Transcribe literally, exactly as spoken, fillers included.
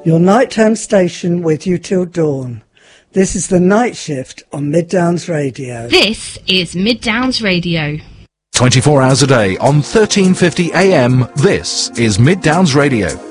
Your nighttime station with you till dawn. This is the night shift on Mid Downs Radio. This is Mid Downs Radio. twenty-four hours a day on thirteen fifty A M, this is Mid Downs Radio.